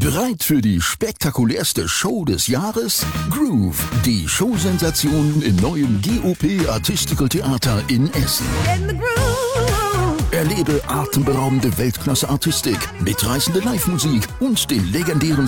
Bereit für die spektakulärste Show des Jahres? Groove, die Showsensation im neuen GOP Artistical Theater in Essen. Erlebe atemberaubende Weltklasse-Artistik, mitreißende Live-Musik und den legendären